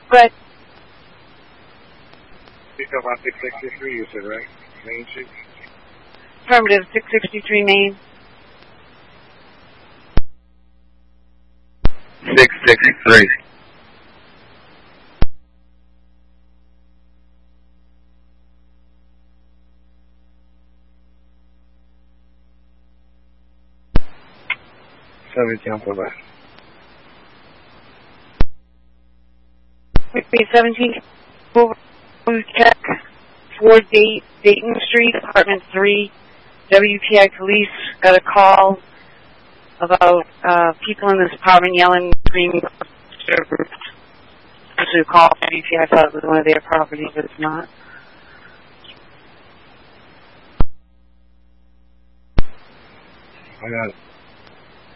But You come on 663, you said, right? Main Street? affirmative, 663 Main. 663. Bye. 17, check 4 Dayton Street, apartment 3, WPI police got a call about people in this apartment yelling, screaming. To call WPI, thought it was one of their properties, but it's not. I got it.